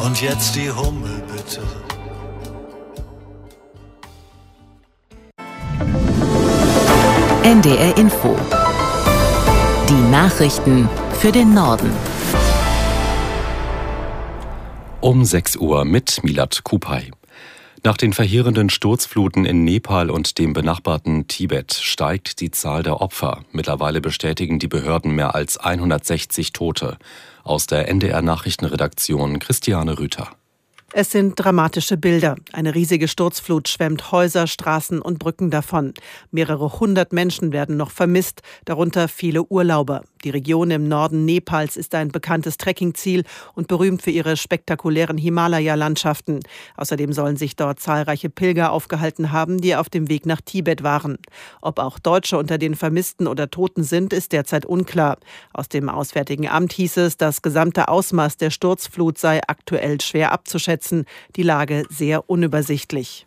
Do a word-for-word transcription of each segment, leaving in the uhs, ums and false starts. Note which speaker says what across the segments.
Speaker 1: Und jetzt die Hummel, bitte.
Speaker 2: N D R Info. Die Nachrichten für den Norden.
Speaker 3: Um sechs Uhr mit Milad Kupay. Nach den verheerenden Sturzfluten in Nepal und dem benachbarten Tibet steigt die Zahl der Opfer. Mittlerweile bestätigen die Behörden mehr als hundertsechzig Tote. Aus der N D R-Nachrichtenredaktion Christiane Rüther.
Speaker 4: Es sind dramatische Bilder. Eine riesige Sturzflut schwemmt Häuser, Straßen und Brücken davon. Mehrere hundert Menschen werden noch vermisst, darunter viele Urlauber. Die Region im Norden Nepals ist ein bekanntes Trekkingziel und berühmt für ihre spektakulären Himalaya-Landschaften. Außerdem sollen sich dort zahlreiche Pilger aufgehalten haben, die auf dem Weg nach Tibet waren. Ob auch Deutsche unter den Vermissten oder Toten sind, ist derzeit unklar. Aus dem Auswärtigen Amt hieß es, das gesamte Ausmaß der Sturzflut sei aktuell schwer abzuschätzen. Die Lage sehr unübersichtlich.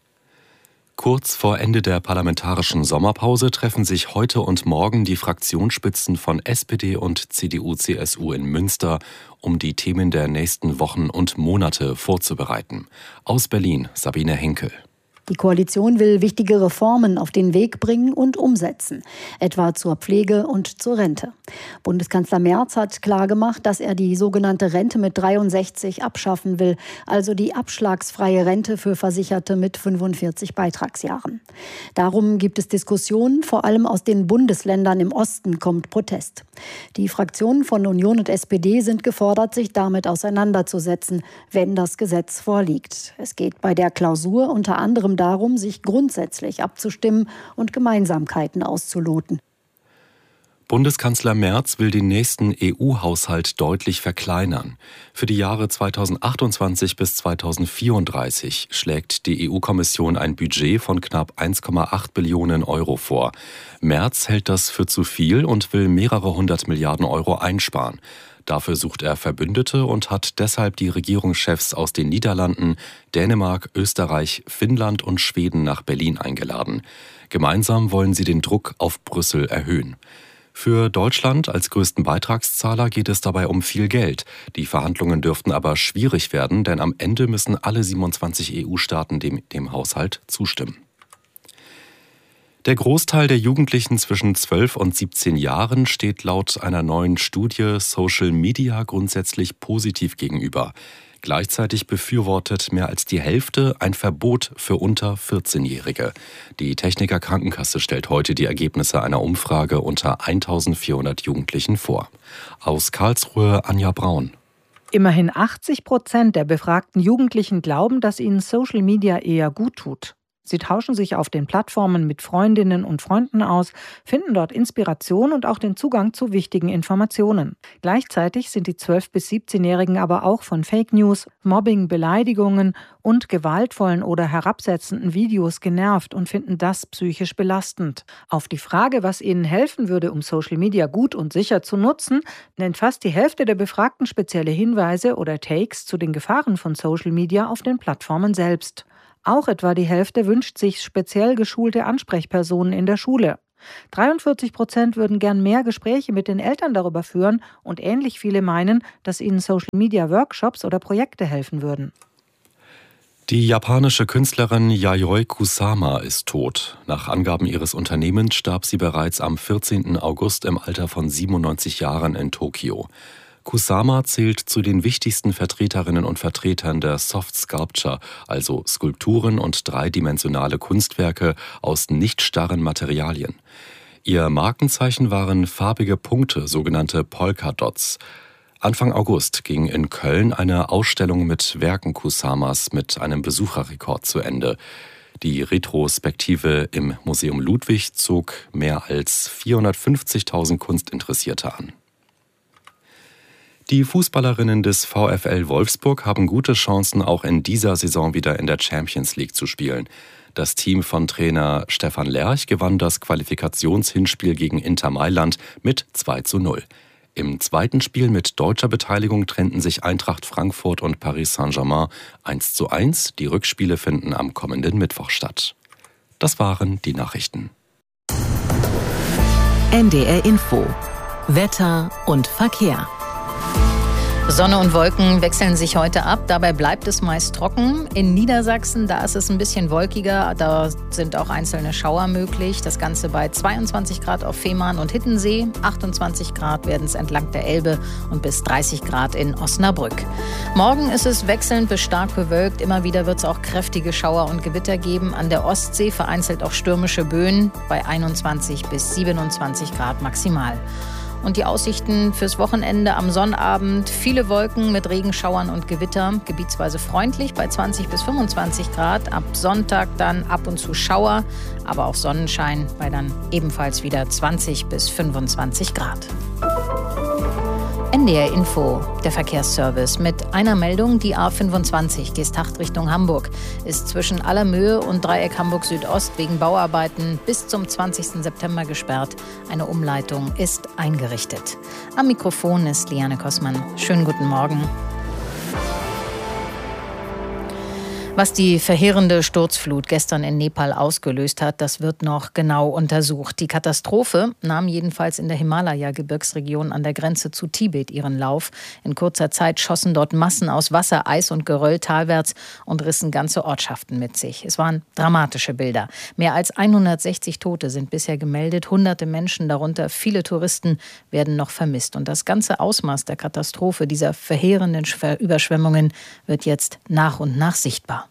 Speaker 3: Kurz vor Ende der parlamentarischen Sommerpause treffen sich heute und morgen die Fraktionsspitzen von S P D und C D U C S U in Münster, um die Themen der nächsten Wochen und Monate vorzubereiten. Aus Berlin, Sabine Henkel.
Speaker 5: Die Koalition will wichtige Reformen auf den Weg bringen und umsetzen, etwa zur Pflege und zur Rente. Bundeskanzler Merz hat klargemacht, dass er die sogenannte Rente mit dreiundsechzig abschaffen will, also die abschlagsfreie Rente für Versicherte mit fünfundvierzig Beitragsjahren. Darum gibt es Diskussionen, vor allem aus den Bundesländern im Osten kommt Protest. Die Fraktionen von Union und S P D sind gefordert, sich damit auseinanderzusetzen, wenn das Gesetz vorliegt. Es geht bei der Klausur unter anderem darum, sich grundsätzlich abzustimmen und Gemeinsamkeiten auszuloten.
Speaker 3: Bundeskanzler Merz will den nächsten E U-Haushalt deutlich verkleinern. Für die Jahre zweitausendachtundzwanzig bis zweitausendvierunddreißig schlägt die E U-Kommission ein Budget von knapp eins Komma acht Billionen Euro vor. Merz hält das für zu viel und will mehrere hundert Milliarden Euro einsparen. Dafür sucht er Verbündete und hat deshalb die Regierungschefs aus den Niederlanden, Dänemark, Österreich, Finnland und Schweden nach Berlin eingeladen. Gemeinsam wollen sie den Druck auf Brüssel erhöhen. Für Deutschland als größten Beitragszahler geht es dabei um viel Geld. Die Verhandlungen dürften aber schwierig werden, denn am Ende müssen alle siebenundzwanzig E U-Staaten dem, dem Haushalt zustimmen. Der Großteil der Jugendlichen zwischen zwölf und siebzehn Jahren steht laut einer neuen Studie Social Media grundsätzlich positiv gegenüber. Gleichzeitig befürwortet mehr als die Hälfte ein Verbot für unter vierzehnjährige. Die Techniker Krankenkasse stellt heute die Ergebnisse einer Umfrage unter eintausendvierhundert Jugendlichen vor. Aus Karlsruhe Anja Braun.
Speaker 6: Immerhin achtzig Prozent der befragten Jugendlichen glauben, dass ihnen Social Media eher gut tut. Sie tauschen sich auf den Plattformen mit Freundinnen und Freunden aus, finden dort Inspiration und auch den Zugang zu wichtigen Informationen. Gleichzeitig sind die zwölf- bis siebzehnjährigen aber auch von Fake News, Mobbing, Beleidigungen und gewaltvollen oder herabsetzenden Videos genervt und finden das psychisch belastend. Auf die Frage, was ihnen helfen würde, um Social Media gut und sicher zu nutzen, nennt fast die Hälfte der Befragten spezielle Hinweise oder Takes zu den Gefahren von Social Media auf den Plattformen selbst. Auch etwa die Hälfte wünscht sich speziell geschulte Ansprechpersonen in der Schule. dreiundvierzig Prozent würden gern mehr Gespräche mit den Eltern darüber führen und ähnlich viele meinen, dass ihnen Social-Media-Workshops oder Projekte helfen würden.
Speaker 3: Die japanische Künstlerin Yayoi Kusama ist tot. Nach Angaben ihres Unternehmens starb sie bereits am vierzehnten August im Alter von siebenundneunzig Jahren in Tokio. Kusama zählt zu den wichtigsten Vertreterinnen und Vertretern der Soft Sculpture, also Skulpturen und dreidimensionale Kunstwerke aus nicht starren Materialien. Ihr Markenzeichen waren farbige Punkte, sogenannte Polka Dots. Anfang August ging in Köln eine Ausstellung mit Werken Kusamas mit einem Besucherrekord zu Ende. Die Retrospektive im Museum Ludwig zog mehr als vierhundertfünfzigtausend Kunstinteressierte an. Die Fußballerinnen des VfL Wolfsburg haben gute Chancen, auch in dieser Saison wieder in der Champions League zu spielen. Das Team von Trainer Stefan Lerch gewann das Qualifikationshinspiel gegen Inter Mailand mit zwei zu null. Im zweiten Spiel mit deutscher Beteiligung trennten sich Eintracht Frankfurt und Paris Saint-Germain eins zu eins. Die Rückspiele finden am kommenden Mittwoch statt. Das waren die Nachrichten.
Speaker 2: N D R Info. Wetter und Verkehr.
Speaker 7: Sonne und Wolken wechseln sich heute ab. Dabei bleibt es meist trocken. In Niedersachsen, da ist es ein bisschen wolkiger. Da sind auch einzelne Schauer möglich. Das Ganze bei zweiundzwanzig Grad auf Fehmarn und Hiddensee. achtundzwanzig Grad werden es entlang der Elbe und bis dreißig Grad in Osnabrück. Morgen ist es wechselnd bis stark bewölkt. Immer wieder wird es auch kräftige Schauer und Gewitter geben. An der Ostsee vereinzelt auch stürmische Böen bei einundzwanzig bis siebenundzwanzig Grad maximal. Und die Aussichten fürs Wochenende am Sonnabend: viele Wolken mit Regenschauern und Gewitter, gebietsweise freundlich bei zwanzig bis fünfundzwanzig Grad. Ab Sonntag dann ab und zu Schauer, aber auch Sonnenschein bei dann ebenfalls wieder zwanzig bis fünfundzwanzig Grad. N D R Info, der Verkehrsservice mit einer Meldung. Die A fünfundzwanzig Geesthacht Richtung Hamburg ist zwischen Allermöhe und Dreieck Hamburg Südost wegen Bauarbeiten bis zum zwanzigsten September gesperrt. Eine Umleitung ist eingerichtet. Am Mikrofon ist Liane Kossmann. Schönen guten Morgen. Was die verheerende Sturzflut gestern in Nepal ausgelöst hat, das wird noch genau untersucht. Die Katastrophe nahm jedenfalls in der Himalaya-Gebirgsregion an der Grenze zu Tibet ihren Lauf. In kurzer Zeit schossen dort Massen aus Wasser, Eis und Geröll talwärts und rissen ganze Ortschaften mit sich. Es waren dramatische Bilder. Mehr als hundertsechzig Tote sind bisher gemeldet. Hunderte Menschen, darunter viele Touristen, werden noch vermisst. Und das ganze Ausmaß der Katastrophe, dieser verheerenden Überschwemmungen, wird jetzt nach und nach sichtbar.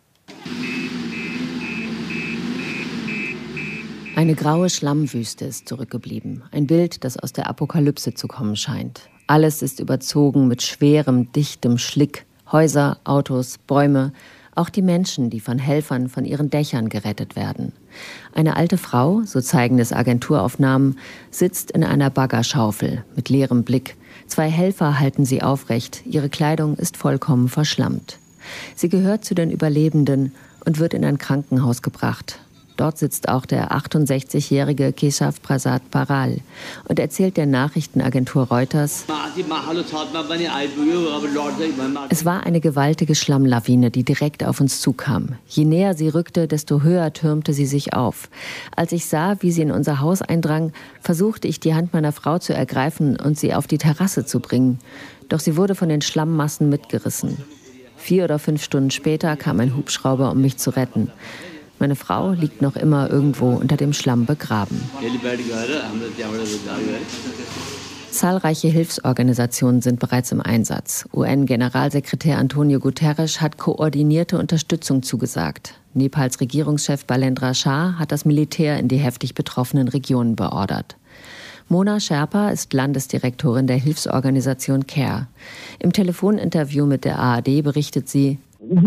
Speaker 8: Eine graue Schlammwüste ist zurückgeblieben. Ein Bild, das aus der Apokalypse zu kommen scheint. Alles ist überzogen mit schwerem, dichtem Schlick. Häuser, Autos, Bäume, auch die Menschen, die von Helfern von ihren Dächern gerettet werden. Eine alte Frau, so zeigen es Agenturaufnahmen, sitzt in einer Baggerschaufel mit leerem Blick. Zwei Helfer halten sie aufrecht. Ihre Kleidung ist vollkommen verschlammt. Sie gehört zu den Überlebenden und wird in ein Krankenhaus gebracht. Dort sitzt auch der achtundsechzigjährige Keshav Prasad Paral und erzählt der Nachrichtenagentur Reuters: Es war eine gewaltige Schlammlawine, die direkt auf uns zukam. Je näher sie rückte, desto höher türmte sie sich auf. Als ich sah, wie sie in unser Haus eindrang, versuchte ich, die Hand meiner Frau zu ergreifen und sie auf die Terrasse zu bringen. Doch sie wurde von den Schlammmassen mitgerissen. Vier oder fünf Stunden später kam ein Hubschrauber, um mich zu retten. Meine Frau liegt noch immer irgendwo unter dem Schlamm begraben. Zahlreiche Hilfsorganisationen sind bereits im Einsatz. U N-Generalsekretär Antonio Guterres hat koordinierte Unterstützung zugesagt. Nepals Regierungschef Balendra Shah hat das Militär in die heftig betroffenen Regionen beordert. Mona Sherpa ist Landesdirektorin der Hilfsorganisation CARE. Im Telefoninterview mit der A R D berichtet sie: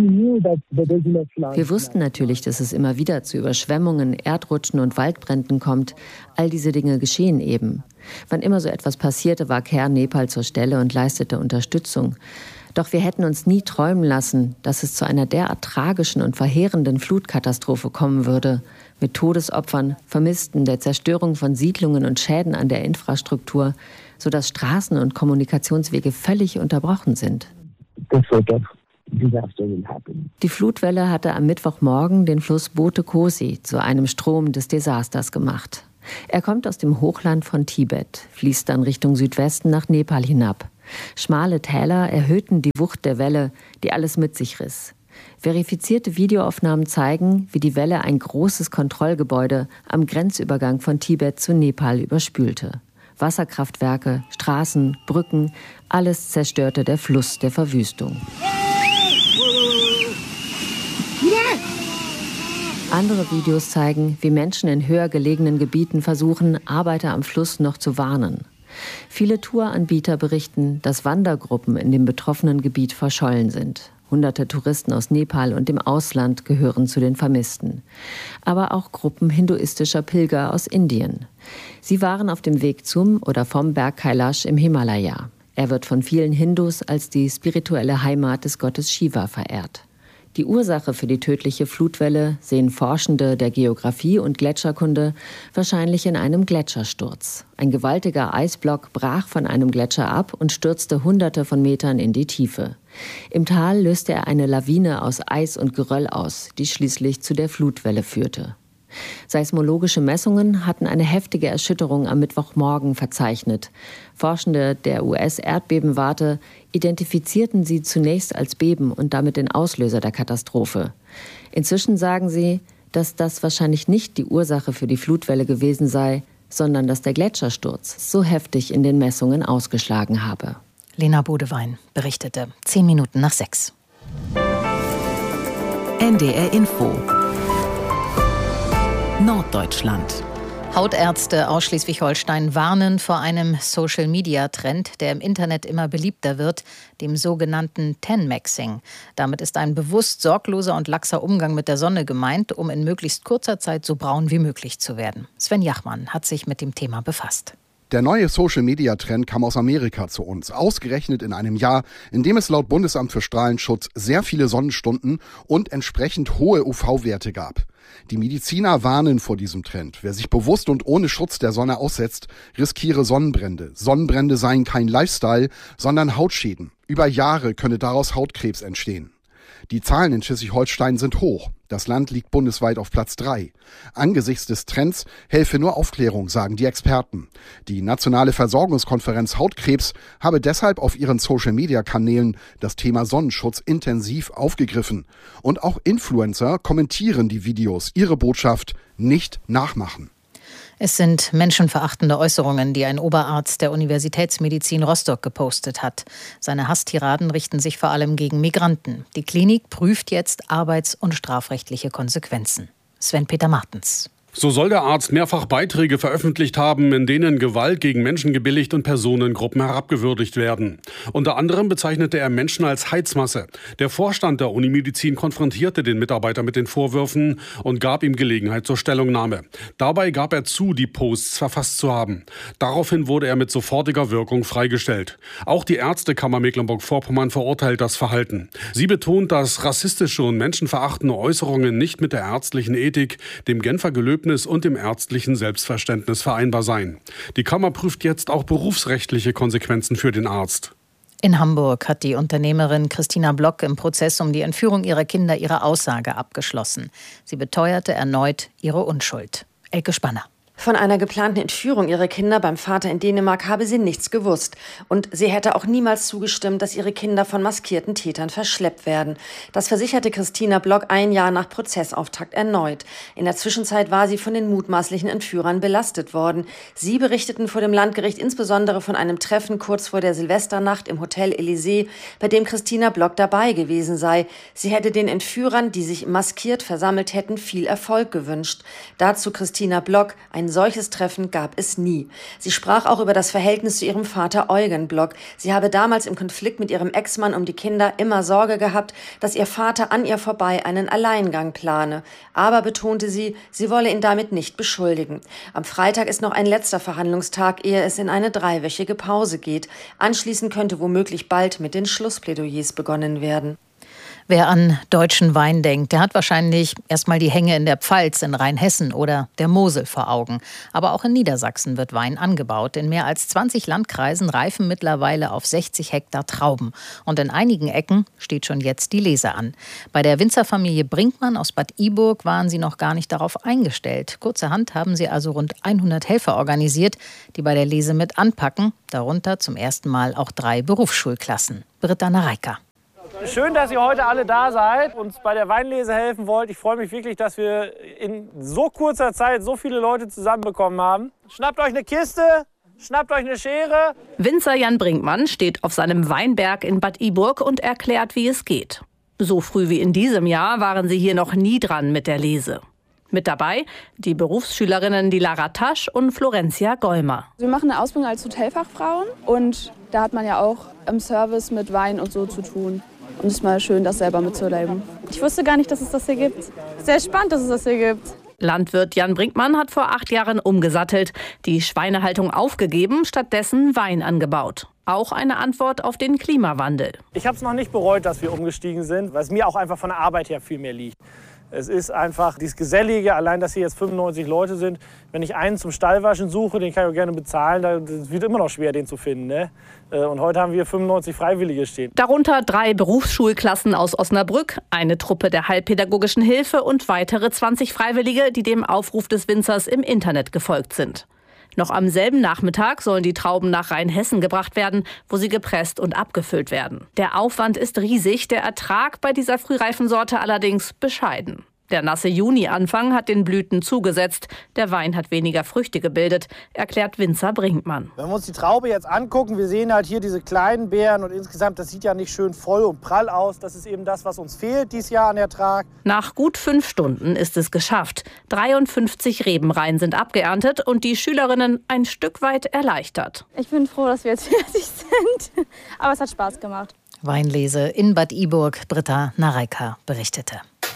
Speaker 8: Wir wussten natürlich, dass es immer wieder zu Überschwemmungen, Erdrutschen und Waldbränden kommt. All diese Dinge geschehen eben. Wann immer so etwas passierte, war CARE Nepal zur Stelle und leistete Unterstützung. Doch wir hätten uns nie träumen lassen, dass es zu einer derart tragischen und verheerenden Flutkatastrophe kommen würde. Mit Todesopfern, Vermissten, der Zerstörung von Siedlungen und Schäden an der Infrastruktur, sodass Straßen und Kommunikationswege völlig unterbrochen sind. Die Flutwelle hatte am Mittwochmorgen den Fluss Bote Kosi zu einem Strom des Desasters gemacht. Er kommt aus dem Hochland von Tibet, fließt dann Richtung Südwesten nach Nepal hinab. Schmale Täler erhöhten die Wucht der Welle, die alles mit sich riss. Verifizierte Videoaufnahmen zeigen, wie die Welle ein großes Kontrollgebäude am Grenzübergang von Tibet zu Nepal überspülte. Wasserkraftwerke, Straßen, Brücken, alles zerstörte der Fluss der Verwüstung. Andere Videos zeigen, wie Menschen in höher gelegenen Gebieten versuchen, Arbeiter am Fluss noch zu warnen. Viele Touranbieter berichten, dass Wandergruppen in dem betroffenen Gebiet verschollen sind. Hunderte Touristen aus Nepal und dem Ausland gehören zu den Vermissten. Aber auch Gruppen hinduistischer Pilger aus Indien. Sie waren auf dem Weg zum oder vom Berg Kailash im Himalaya. Er wird von vielen Hindus als die spirituelle Heimat des Gottes Shiva verehrt. Die Ursache für die tödliche Flutwelle sehen Forschende der Geographie und Gletscherkunde wahrscheinlich in einem Gletschersturz. Ein gewaltiger Eisblock brach von einem Gletscher ab und stürzte hunderte von Metern in die Tiefe. Im Tal löste er eine Lawine aus Eis und Geröll aus, die schließlich zu der Flutwelle führte. Seismologische Messungen hatten eine heftige Erschütterung am Mittwochmorgen verzeichnet. Forschende der U S-Erdbebenwarte identifizierten sie zunächst als Beben und damit den Auslöser der Katastrophe. Inzwischen sagen sie, dass das wahrscheinlich nicht die Ursache für die Flutwelle gewesen sei, sondern dass der Gletschersturz so heftig in den Messungen ausgeschlagen habe.
Speaker 7: Lena Bodewein berichtete. Zehn Minuten nach sechs.
Speaker 2: N D R Info Norddeutschland.
Speaker 7: Hautärzte aus Schleswig-Holstein warnen vor einem Social-Media-Trend, der im Internet immer beliebter wird, dem sogenannten Tan-Maxing. Damit ist ein bewusst sorgloser und laxer Umgang mit der Sonne gemeint, um in möglichst kurzer Zeit so braun wie möglich zu werden. Sven Jachmann hat sich mit dem Thema befasst.
Speaker 9: Der neue Social-Media-Trend kam aus Amerika zu uns, ausgerechnet in einem Jahr, in dem es laut Bundesamt für Strahlenschutz sehr viele Sonnenstunden und entsprechend hohe U V-Werte gab. Die Mediziner warnen vor diesem Trend. Wer sich bewusst und ohne Schutz der Sonne aussetzt, riskiere Sonnenbrände. Sonnenbrände seien kein Lifestyle, sondern Hautschäden. Über Jahre könne daraus Hautkrebs entstehen. Die Zahlen in Schleswig-Holstein sind hoch. Das Land liegt bundesweit auf Platz drei. Angesichts des Trends helfe nur Aufklärung, sagen die Experten. Die Nationale Versorgungskonferenz Hautkrebs habe deshalb auf ihren Social-Media-Kanälen das Thema Sonnenschutz intensiv aufgegriffen. Und auch Influencer kommentieren die Videos, ihre Botschaft nicht nachmachen.
Speaker 7: Es sind menschenverachtende Äußerungen, die ein Oberarzt der Universitätsmedizin Rostock gepostet hat. Seine Hasstiraden richten sich vor allem gegen Migranten. Die Klinik prüft jetzt arbeits- und strafrechtliche Konsequenzen. Sven-Peter Martens.
Speaker 10: So soll der Arzt mehrfach Beiträge veröffentlicht haben, in denen Gewalt gegen Menschen gebilligt und Personengruppen herabgewürdigt werden. Unter anderem bezeichnete er Menschen als Heizmasse. Der Vorstand der Unimedizin konfrontierte den Mitarbeiter mit den Vorwürfen und gab ihm Gelegenheit zur Stellungnahme. Dabei gab er zu, die Posts verfasst zu haben. Daraufhin wurde er mit sofortiger Wirkung freigestellt. Auch die Ärztekammer Mecklenburg-Vorpommern verurteilt das Verhalten. Sie betont, dass rassistische und menschenverachtende Äußerungen nicht mit der ärztlichen Ethik, dem Genfer Gelöbnis und dem ärztlichen Selbstverständnis vereinbar seien. Die Kammer prüft jetzt auch berufsrechtliche Konsequenzen für den Arzt.
Speaker 7: In Hamburg hat die Unternehmerin Christina Block im Prozess um die Entführung ihrer Kinder ihre Aussage abgeschlossen. Sie beteuerte erneut ihre Unschuld. Elke Spanner.
Speaker 11: Von einer geplanten Entführung ihrer Kinder beim Vater in Dänemark habe sie nichts gewusst. Und sie hätte auch niemals zugestimmt, dass ihre Kinder von maskierten Tätern verschleppt werden. Das versicherte Christina Block ein Jahr nach Prozessauftakt erneut. In der Zwischenzeit war sie von den mutmaßlichen Entführern belastet worden. Sie berichteten vor dem Landgericht insbesondere von einem Treffen kurz vor der Silvesternacht im Hotel Elysée, bei dem Christina Block dabei gewesen sei. Sie hätte den Entführern, die sich maskiert versammelt hätten, viel Erfolg gewünscht. Dazu Christina Block: Ein solches Treffen gab es nie. Sie sprach auch über das Verhältnis zu ihrem Vater Eugen Block. Sie habe damals im Konflikt mit ihrem Ex-Mann um die Kinder immer Sorge gehabt, dass ihr Vater an ihr vorbei einen Alleingang plane. Aber, betonte sie, sie wolle ihn damit nicht beschuldigen. Am Freitag ist noch ein letzter Verhandlungstag, ehe es in eine dreiwöchige Pause geht. Anschließend könnte womöglich bald mit den Schlussplädoyers begonnen werden.
Speaker 7: Wer an deutschen Wein denkt, der hat wahrscheinlich erstmal die Hänge in der Pfalz, in Rheinhessen oder der Mosel vor Augen. Aber auch in Niedersachsen wird Wein angebaut. In mehr als zwanzig Landkreisen reifen mittlerweile auf sechzig Hektar Trauben. Und in einigen Ecken steht schon jetzt die Lese an. Bei der Winzerfamilie Brinkmann aus Bad Iburg waren sie noch gar nicht darauf eingestellt. Kurzerhand haben sie also rund hundert Helfer organisiert, die bei der Lese mit anpacken. Darunter zum ersten Mal auch drei Berufsschulklassen. Britta Nareika.
Speaker 12: Schön, dass ihr heute alle da seid und uns bei der Weinlese helfen wollt. Ich freue mich wirklich, dass wir in so kurzer Zeit so viele Leute zusammenbekommen haben. Schnappt euch eine Kiste, schnappt euch eine Schere.
Speaker 13: Winzer Jan Brinkmann steht auf seinem Weinberg in Bad Iburg und erklärt, wie es geht. So früh wie in diesem Jahr waren sie hier noch nie dran mit der Lese. Mit dabei die Berufsschülerinnen die Lara Tasch und Florencia Golmer.
Speaker 14: Wir machen eine Ausbildung als Hotelfachfrauen und da hat man ja auch im Service mit Wein und so zu tun. Und es ist mal schön, das selber mitzuerleben. Ich wusste gar nicht, dass es das hier gibt. Sehr spannend, dass es das hier gibt.
Speaker 13: Landwirt Jan Brinkmann hat vor acht Jahren umgesattelt, die Schweinehaltung aufgegeben, stattdessen Wein angebaut. Auch eine Antwort auf den Klimawandel.
Speaker 12: Ich habe es noch nicht bereut, dass wir umgestiegen sind, weil es mir auch einfach von der Arbeit her viel mehr liegt. Es ist einfach dieses Gesellige, allein, dass hier jetzt fünfundneunzig Leute sind. Wenn ich einen zum Stallwaschen suche, den kann ich auch gerne bezahlen. Es wird immer noch schwer, den zu finden. Ne? Und heute haben wir fünfundneunzig Freiwillige stehen.
Speaker 13: Darunter drei Berufsschulklassen aus Osnabrück, eine Truppe der Heilpädagogischen Hilfe und weitere zwanzig Freiwillige, die dem Aufruf des Winzers im Internet gefolgt sind. Noch am selben Nachmittag sollen die Trauben nach Rheinhessen gebracht werden, wo sie gepresst und abgefüllt werden. Der Aufwand ist riesig, der Ertrag bei dieser Frühreifensorte allerdings bescheiden. Der nasse Juni-Anfang hat den Blüten zugesetzt. Der Wein hat weniger Früchte gebildet, erklärt Winzer Brinkmann.
Speaker 12: Wenn wir uns die Traube jetzt angucken, wir sehen halt hier diese kleinen Beeren und insgesamt, das sieht ja nicht schön voll und prall aus. Das ist eben das, was uns fehlt dieses Jahr an Ertrag.
Speaker 13: Nach gut fünf Stunden ist es geschafft. dreiundfünfzig Rebenreihen sind abgeerntet und die Schülerinnen ein Stück weit erleichtert.
Speaker 14: Ich bin froh, dass wir jetzt fertig sind, aber es hat Spaß gemacht.
Speaker 7: Weinlese in Bad Iburg, Britta Nareika berichtete.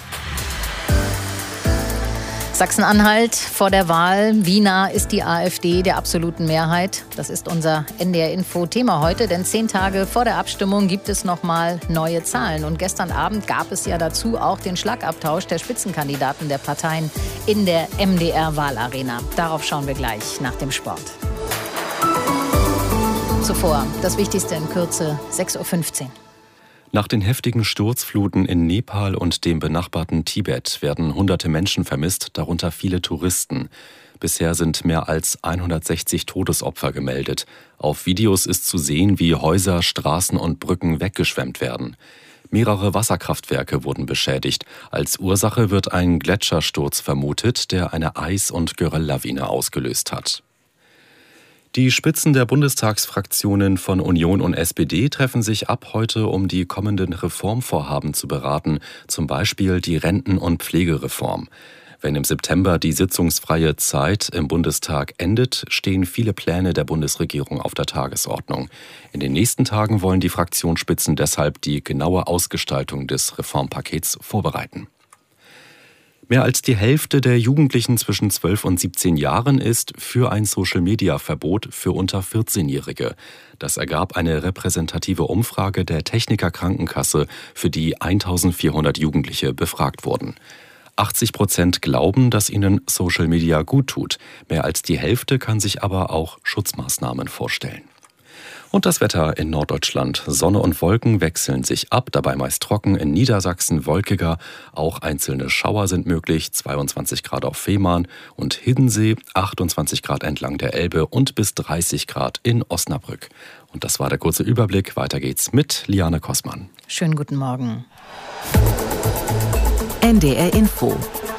Speaker 7: Sachsen-Anhalt vor der Wahl. Wie nah ist die AfD der absoluten Mehrheit? Das ist unser N D R-Info-Thema heute, denn zehn Tage vor der Abstimmung gibt es noch mal neue Zahlen. Und gestern Abend gab es ja dazu auch den Schlagabtausch der Spitzenkandidaten der Parteien in der M D R-Wahlarena. Darauf schauen wir gleich nach dem Sport. Zuvor das Wichtigste in Kürze, sechs Uhr fünfzehn.
Speaker 3: Nach den heftigen Sturzfluten in Nepal und dem benachbarten Tibet werden hunderte Menschen vermisst, darunter viele Touristen. Bisher sind mehr als hundertsechzig Todesopfer gemeldet. Auf Videos ist zu sehen, wie Häuser, Straßen und Brücken weggeschwemmt werden. Mehrere Wasserkraftwerke wurden beschädigt. Als Ursache wird ein Gletschersturz vermutet, der eine Eis- und Gerölllawine ausgelöst hat. Die Spitzen der Bundestagsfraktionen von Union und S P D treffen sich ab heute, um die kommenden Reformvorhaben zu beraten, zum Beispiel die Renten- und Pflegereform. Wenn im September die sitzungsfreie Zeit im Bundestag endet, stehen viele Pläne der Bundesregierung auf der Tagesordnung. In den nächsten Tagen wollen die Fraktionsspitzen deshalb die genaue Ausgestaltung des Reformpakets vorbereiten. Mehr als die Hälfte der Jugendlichen zwischen zwölf und siebzehn Jahren ist für ein Social-Media-Verbot für unter vierzehnjährige. Das ergab eine repräsentative Umfrage der Techniker Krankenkasse, für die eintausendvierhundert Jugendliche befragt wurden. achtzig Prozent glauben, dass ihnen Social Media gut tut. Mehr als die Hälfte kann sich aber auch Schutzmaßnahmen vorstellen. Und das Wetter in Norddeutschland. Sonne und Wolken wechseln sich ab, dabei meist trocken, in Niedersachsen wolkiger. Auch einzelne Schauer sind möglich, zweiundzwanzig Grad auf Fehmarn und Hiddensee, achtundzwanzig Grad entlang der Elbe und bis dreißig Grad in Osnabrück. Und das war der kurze Überblick. Weiter geht's mit Liane Kossmann.
Speaker 7: Schönen guten Morgen.
Speaker 2: N D R Info.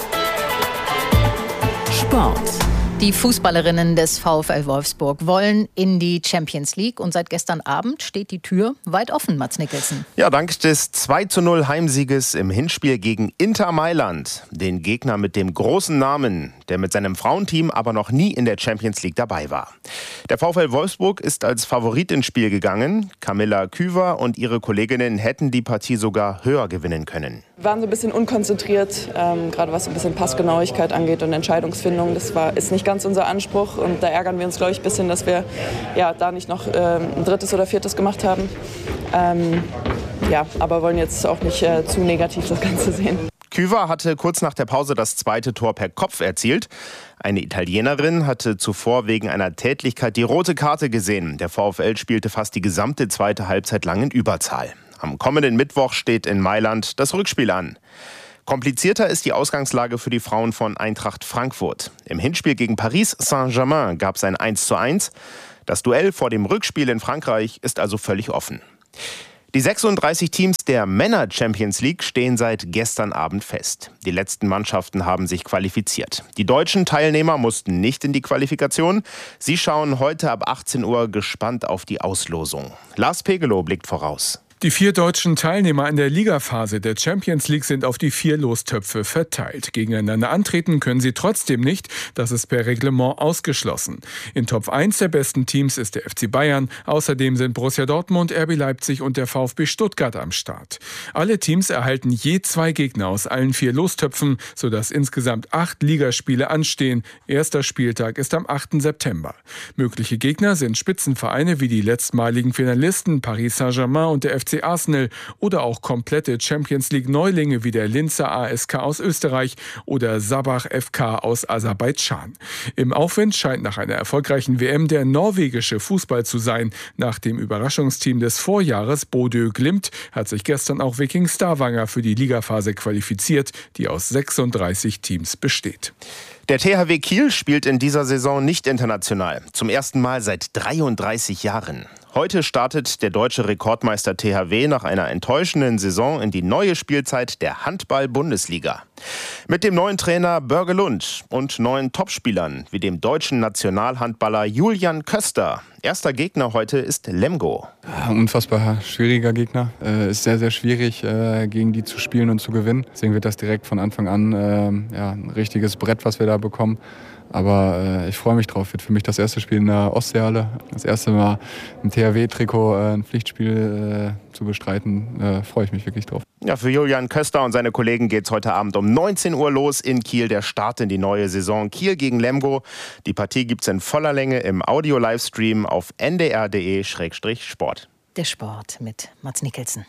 Speaker 2: Sport.
Speaker 7: Die Fußballerinnen des VfL Wolfsburg wollen in die Champions League und seit gestern Abend steht die Tür weit offen, Mads Nicholson.
Speaker 15: Ja, dank des zwei zu null Heimsieges im Hinspiel gegen Inter Mailand, den Gegner mit dem großen Namen, der mit seinem Frauenteam aber noch nie in der Champions League dabei war. Der VfL Wolfsburg ist als Favorit ins Spiel gegangen. Camilla Küver und ihre Kolleginnen hätten die Partie sogar höher gewinnen können.
Speaker 16: Wir waren so ein bisschen unkonzentriert, ähm, gerade was so ein bisschen Passgenauigkeit angeht und Entscheidungsfindung. Das war, ist nicht ganz unser Anspruch und da ärgern wir uns, glaube ich, ein bisschen, dass wir ja, da nicht noch ähm, ein drittes oder viertes gemacht haben. Ähm, ja, aber wollen jetzt auch nicht äh, zu negativ das Ganze sehen.
Speaker 15: Küver hatte kurz nach der Pause das zweite Tor per Kopf erzielt. Eine Italienerin hatte zuvor wegen einer Tätlichkeit die rote Karte gesehen. Der VfL spielte fast die gesamte zweite Halbzeit lang in Überzahl. Am kommenden Mittwoch steht in Mailand das Rückspiel an. Komplizierter ist die Ausgangslage für die Frauen von Eintracht Frankfurt. Im Hinspiel gegen Paris Saint-Germain gab es ein eins zu eins. Das Duell vor dem Rückspiel in Frankreich ist also völlig offen. Die sechsunddreißig Teams der Männer Champions League stehen seit gestern Abend fest. Die letzten Mannschaften haben sich qualifiziert. Die deutschen Teilnehmer mussten nicht in die Qualifikation. Sie schauen heute ab achtzehn Uhr gespannt auf die Auslosung. Lars Pegelow blickt voraus.
Speaker 17: Die vier deutschen Teilnehmer in der Ligaphase der Champions League sind auf die vier Lostöpfe verteilt. Gegeneinander antreten können sie trotzdem nicht, das ist per Reglement ausgeschlossen. In Top eins der besten Teams ist der F C Bayern, außerdem sind Borussia Dortmund, R B Leipzig und der VfB Stuttgart am Start. Alle Teams erhalten je zwei Gegner aus allen vier Lostöpfen, sodass insgesamt acht Ligaspiele anstehen. Erster Spieltag ist am achten September. Mögliche Gegner sind Spitzenvereine wie die letztmaligen Finalisten Paris Saint-Germain und der F C Arsenal oder auch komplette Champions League Neulinge wie der Linzer A S K aus Österreich oder Sabah F K aus Aserbaidschan. Im Aufwind scheint nach einer erfolgreichen W M der norwegische Fußball zu sein. Nach dem Überraschungsteam des Vorjahres Bodø Glimt hat sich gestern auch Viking Stavanger für die Ligaphase qualifiziert, die aus sechsunddreißig Teams besteht.
Speaker 15: Der T H W Kiel spielt in dieser Saison nicht international. Zum ersten Mal seit dreiunddreißig Jahren. Heute startet der deutsche Rekordmeister T H W nach einer enttäuschenden Saison in die neue Spielzeit der Handball-Bundesliga. Mit dem neuen Trainer Börge Lund und neuen Topspielern wie dem deutschen Nationalhandballer Julian Köster. Erster Gegner heute ist Lemgo.
Speaker 18: Unfassbar schwieriger Gegner. Es ist sehr, sehr schwierig, gegen die zu spielen und zu gewinnen. Deswegen wird das direkt von Anfang an ja, ein richtiges Brett, was wir da bekommen. Aber äh, ich freue mich drauf. Wird für mich das erste Spiel in der Ostseehalle. Das erste Mal im T H W-Trikot äh, ein Pflichtspiel äh, zu bestreiten. Äh, freue ich mich wirklich drauf.
Speaker 15: Ja, für Julian Köster und seine Kollegen geht es heute Abend um neunzehn Uhr los in Kiel. Der Start in die neue Saison. Kiel gegen Lemgo. Die Partie gibt es in voller Länge im Audio-Livestream auf n d r punkt d e Schrägstrich Sport.
Speaker 7: Der Sport mit Mats Mikkelsen.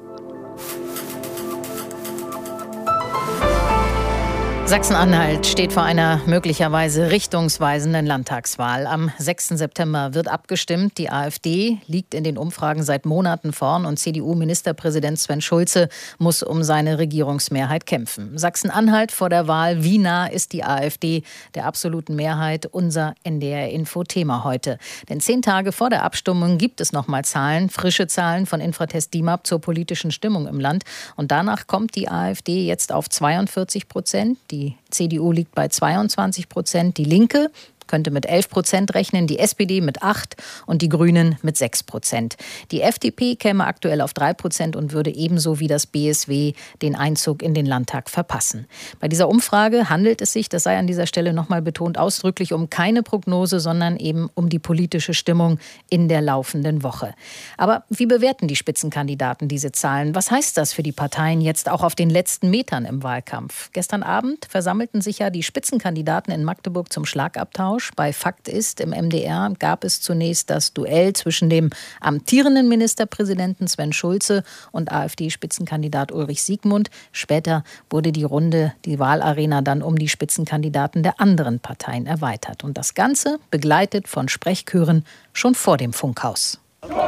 Speaker 7: Sachsen-Anhalt steht vor einer möglicherweise richtungsweisenden Landtagswahl. Am sechsten September wird abgestimmt. Die AfD liegt in den Umfragen seit Monaten vorn und C D U-Ministerpräsident Sven Schulze muss um seine Regierungsmehrheit kämpfen. Sachsen-Anhalt vor der Wahl. Wie nah ist die AfD der absoluten Mehrheit? Unser N D R-Info-Thema heute. Denn zehn Tage vor der Abstimmung gibt es nochmal Zahlen, frische Zahlen von Infratest D I M A P zur politischen Stimmung im Land. Und danach kommt die AfD jetzt auf zweiundvierzig Prozent. Die Die C D U liegt bei zweiundzwanzig Prozent, die Linke könnte mit elf Prozent rechnen, die S P D mit acht und die Grünen mit sechs Prozent. Die F D P käme aktuell auf drei Prozent und würde ebenso wie das B S W den Einzug in den Landtag verpassen. Bei dieser Umfrage handelt es sich, das sei an dieser Stelle nochmal betont, ausdrücklich um keine Prognose, sondern eben um die politische Stimmung in der laufenden Woche. Aber wie bewerten die Spitzenkandidaten diese Zahlen? Was heißt das für die Parteien jetzt auch auf den letzten Metern im Wahlkampf? Gestern Abend versammelten sich ja die Spitzenkandidaten in Magdeburg zum Schlagabtausch. Bei Fakt ist, im M D R gab es zunächst das Duell zwischen dem amtierenden Ministerpräsidenten Sven Schulze und AfD-Spitzenkandidat Ulrich Siegmund. Später wurde die Runde, die Wahlarena dann um die Spitzenkandidaten der anderen Parteien erweitert. Und das Ganze begleitet von Sprechchören schon vor dem Funkhaus. Schulze,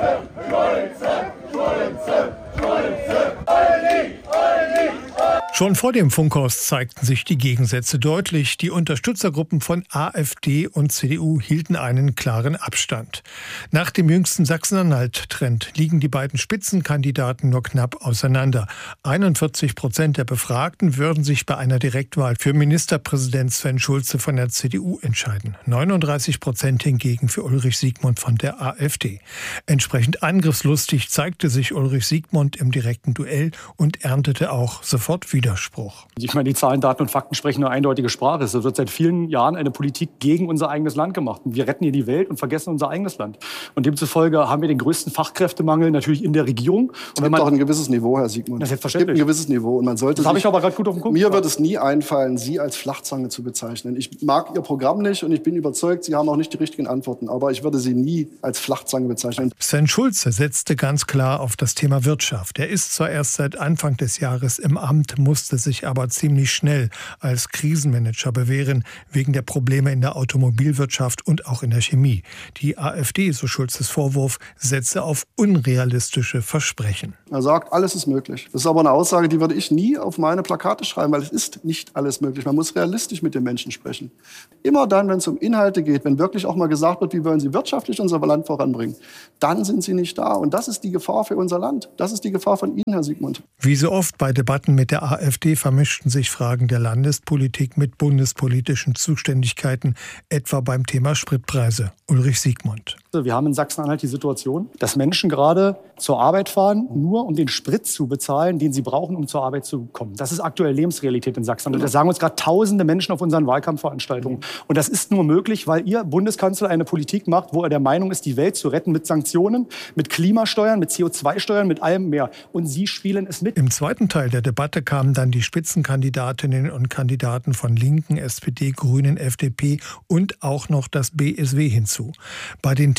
Speaker 7: Schulze, Schulze, Schulze, Olli, Olli.
Speaker 19: Schon vor dem Funkhaus zeigten sich die Gegensätze deutlich. Die Unterstützergruppen von AfD und C D U hielten einen klaren Abstand. Nach dem jüngsten Sachsen-Anhalt-Trend liegen die beiden Spitzenkandidaten nur knapp auseinander. einundvierzig Prozent der Befragten würden sich bei einer Direktwahl für Ministerpräsident Sven Schulze von der C D U entscheiden. neununddreißig Prozent hingegen für Ulrich Siegmund von der AfD. Entsprechend angriffslustig zeigte sich Ulrich Siegmund im direkten Duell und erntete auch sofort Widerspruch.
Speaker 20: Ich meine, die Zahlen, Daten und Fakten sprechen eine eindeutige Sprache. Es wird seit vielen Jahren eine Politik gegen unser eigenes Land gemacht. Wir retten hier die Welt und vergessen unser eigenes Land. Und demzufolge haben wir den größten Fachkräftemangel natürlich in der Regierung. Und
Speaker 21: es gibt auch ein gewisses Niveau, Herr Siegmund.
Speaker 20: Das ist
Speaker 21: Es
Speaker 20: selbstverständlich.
Speaker 21: gibt ein gewisses Niveau. Und man sollte
Speaker 20: das habe ich aber gerade gut auf dem Punkt.
Speaker 21: Mir wird es nie einfallen, Sie als Flachzange zu bezeichnen. Ich mag Ihr Programm nicht und ich bin überzeugt, Sie haben auch nicht die richtigen Antworten. Aber ich würde Sie nie als Flachzange bezeichnen.
Speaker 19: Sven Schulze setzte ganz klar auf das Thema Wirtschaft. Er ist zwar erst seit Anfang des Jahres im Amt, musste sich aber ziemlich schnell als Krisenmanager bewähren, wegen der Probleme in der Automobilwirtschaft und auch in der Chemie. Die AfD, so Schulzes Vorwurf, setze auf unrealistische Versprechen.
Speaker 21: Er sagt, alles ist möglich. Das ist aber eine Aussage, die würde ich nie auf meine Plakate schreiben, weil es ist nicht alles möglich. Man muss realistisch mit den Menschen sprechen. Immer dann, wenn es um Inhalte geht, wenn wirklich auch mal gesagt wird, wie wollen Sie wirtschaftlich unser Land voranbringen, dann sind Sie nicht da. Und das ist die Gefahr für unser Land. Das ist die Gefahr von Ihnen, Herr Siegmund.
Speaker 19: Wie so oft bei Debatten mit der AfD vermischten sich Fragen der Landespolitik mit bundespolitischen Zuständigkeiten, etwa beim Thema Spritpreise. Ulrich Siegmund.
Speaker 20: Wir haben in Sachsen-Anhalt die Situation, dass Menschen gerade zur Arbeit fahren, nur um den Sprit zu bezahlen, den sie brauchen, um zur Arbeit zu kommen. Das ist aktuell Lebensrealität in Sachsen-Anhalt. Das sagen uns gerade tausende Menschen auf unseren Wahlkampfveranstaltungen. Und das ist nur möglich, weil Ihr Bundeskanzler eine Politik macht, wo er der Meinung ist, die Welt zu retten mit Sanktionen, mit Klimasteuern, mit C O zwei Steuern, mit allem mehr. Und Sie spielen es mit.
Speaker 19: Im zweiten Teil der Debatte kamen dann die Spitzenkandidatinnen und Kandidaten von Linken, S P D, Grünen, F D P und auch noch das B S W hinzu. Bei den Themen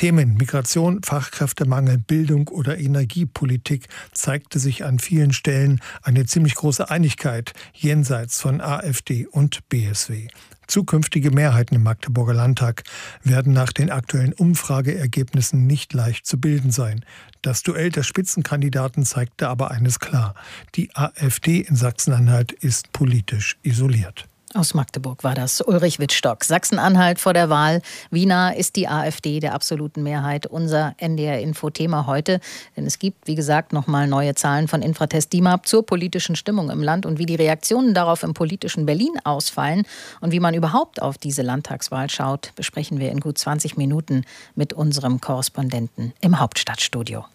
Speaker 19: Themen Migration, Fachkräftemangel, Bildung oder Energiepolitik zeigte sich an vielen Stellen eine ziemlich große Einigkeit jenseits von AfD und B S W. Zukünftige Mehrheiten im Magdeburger Landtag werden nach den aktuellen Umfrageergebnissen nicht leicht zu bilden sein. Das Duell der Spitzenkandidaten zeigte aber eines klar: Die AfD in Sachsen-Anhalt ist politisch isoliert.
Speaker 7: Aus Magdeburg war das Ulrich Wittstock. Sachsen-Anhalt vor der Wahl. Wie nah ist die AfD der absoluten Mehrheit? Unser N D R-Info-Thema heute. Denn es gibt, wie gesagt, nochmal neue Zahlen von Infratest D I M A P zur politischen Stimmung im Land und wie die Reaktionen darauf im politischen Berlin ausfallen und wie man überhaupt auf diese Landtagswahl schaut, besprechen wir in gut zwanzig Minuten mit unserem Korrespondenten im Hauptstadtstudio.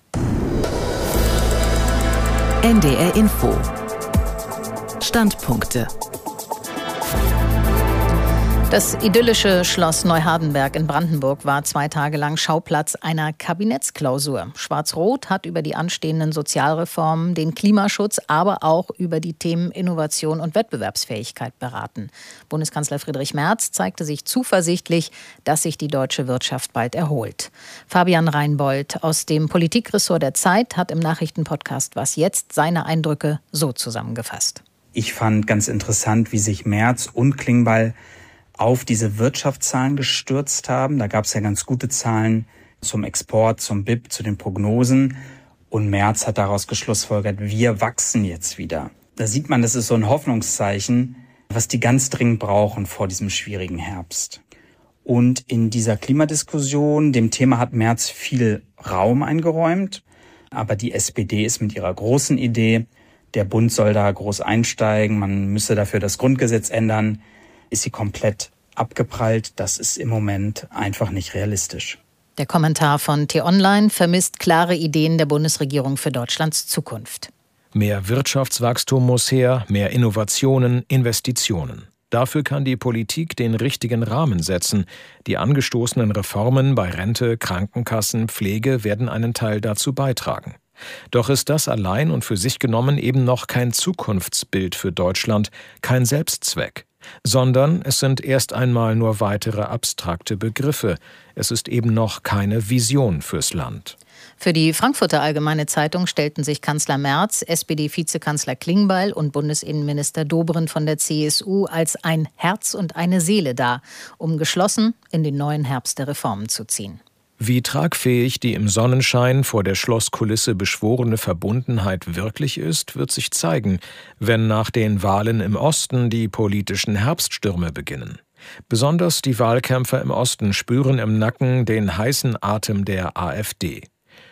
Speaker 2: N D R-Info. Standpunkte.
Speaker 7: Das idyllische Schloss Neuhardenberg in Brandenburg war zwei Tage lang Schauplatz einer Kabinettsklausur. Schwarz-Rot hat über die anstehenden Sozialreformen, den Klimaschutz, aber auch über die Themen Innovation und Wettbewerbsfähigkeit beraten. Bundeskanzler Friedrich Merz zeigte sich zuversichtlich, dass sich die deutsche Wirtschaft bald erholt. Fabian Reinbold aus dem Politikressort der Zeit hat im Nachrichtenpodcast Was jetzt seine Eindrücke so zusammengefasst.
Speaker 1: Ich fand ganz interessant, wie sich Merz und Klingbeil auf diese Wirtschaftszahlen gestürzt haben. Da gab es ja ganz gute Zahlen zum Export, zum B I P, zu den Prognosen. Und Merz hat daraus geschlussfolgert, wir wachsen jetzt wieder. Da sieht man, das ist so ein Hoffnungszeichen, was die ganz dringend brauchen vor diesem schwierigen Herbst. Und in dieser Klimadiskussion, dem Thema hat Merz viel Raum eingeräumt. Aber die S P D ist mit ihrer großen Idee, der Bund soll da groß einsteigen, man müsse dafür das Grundgesetz ändern, ist sie komplett abgeprallt. Das ist im Moment einfach nicht realistisch.
Speaker 7: Der Kommentar von T-Online vermisst klare Ideen der Bundesregierung für Deutschlands Zukunft.
Speaker 22: Mehr Wirtschaftswachstum muss her, mehr Innovationen, Investitionen. Dafür kann die Politik den richtigen Rahmen setzen. Die angestoßenen Reformen bei Rente, Krankenkassen, Pflege werden einen Teil dazu beitragen. Doch ist das allein und für sich genommen eben noch kein Zukunftsbild für Deutschland, kein Selbstzweck. Sondern es sind erst einmal nur weitere abstrakte Begriffe. Es ist eben noch keine Vision fürs Land.
Speaker 7: Für die Frankfurter Allgemeine Zeitung stellten sich Kanzler Merz, S P D-Vizekanzler Klingbeil und Bundesinnenminister Dobrindt von der C S U als ein Herz und eine Seele dar, um geschlossen in den neuen Herbst der Reformen zu ziehen.
Speaker 22: Wie tragfähig die im Sonnenschein vor der Schlosskulisse beschworene Verbundenheit wirklich ist, wird sich zeigen, wenn nach den Wahlen im Osten die politischen Herbststürme beginnen. Besonders die Wahlkämpfer im Osten spüren im Nacken den heißen Atem der AfD.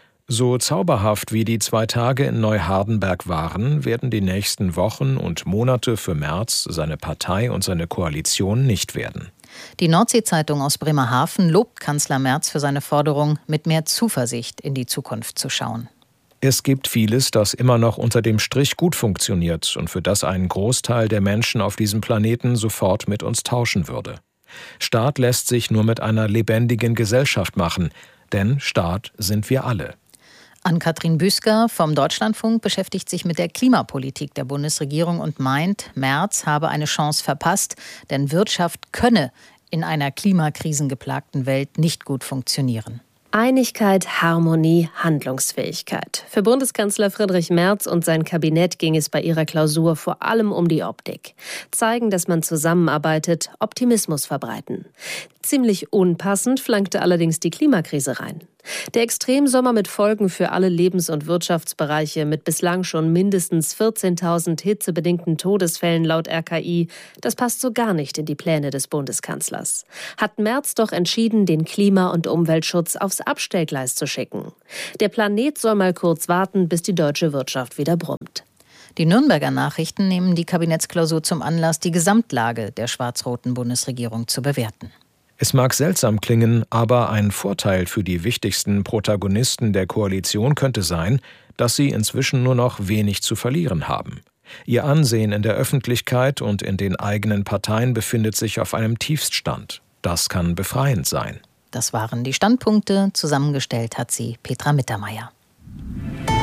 Speaker 22: So zauberhaft wie die zwei Tage in Neuhardenberg waren, werden die nächsten Wochen und Monate für Merz, seine Partei und seine Koalition nicht werden.
Speaker 7: Die Nordsee-Zeitung aus Bremerhaven lobt Kanzler Merz für seine Forderung, mit mehr Zuversicht in die Zukunft zu schauen.
Speaker 22: Es gibt vieles, das immer noch unter dem Strich gut funktioniert und für das ein Großteil der Menschen auf diesem Planeten sofort mit uns tauschen würde. Staat lässt sich nur mit einer lebendigen Gesellschaft machen, denn Staat sind wir alle.
Speaker 7: Ann-Kathrin Büsker vom Deutschlandfunk beschäftigt sich mit der Klimapolitik der Bundesregierung und meint, Merz habe eine Chance verpasst, denn Wirtschaft könne in einer klimakrisengeplagten Welt nicht gut funktionieren.
Speaker 23: Einigkeit, Harmonie, Handlungsfähigkeit. Für Bundeskanzler Friedrich Merz und sein Kabinett ging es bei ihrer Klausur vor allem um die Optik. Zeigen, dass man zusammenarbeitet, Optimismus verbreiten. Ziemlich unpassend flankte allerdings die Klimakrise rein. Der Extremsommer mit Folgen für alle Lebens- und Wirtschaftsbereiche mit bislang schon mindestens vierzehntausend hitzebedingten Todesfällen laut R K I, das passt so gar nicht in die Pläne des Bundeskanzlers. Hat Merz doch entschieden, den Klima- und Umweltschutz aufs Abstellgleis zu schicken. Der Planet soll mal kurz warten, bis die deutsche Wirtschaft wieder brummt.
Speaker 7: Die Nürnberger Nachrichten nehmen die Kabinettsklausur zum Anlass, die Gesamtlage der schwarz-roten Bundesregierung zu bewerten.
Speaker 22: Es mag seltsam klingen, aber ein Vorteil für die wichtigsten Protagonisten der Koalition könnte sein, dass sie inzwischen nur noch wenig zu verlieren haben. Ihr Ansehen in der Öffentlichkeit und in den eigenen Parteien befindet sich auf einem Tiefststand. Das kann befreiend sein.
Speaker 7: Das waren die Standpunkte. Zusammengestellt hat sie Petra Mittermeier.